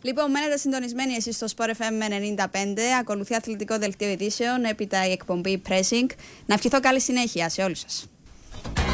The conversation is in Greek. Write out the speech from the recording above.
Λοιπόν, μένετε συντονισμένοι εσείς στο Sport FM 95. Ακολουθεί αθλητικό δελτίο ειδήσεων, έπειτα η εκπομπή Pressing. Να ευχηθώ καλή συνέχεια σε όλους σας.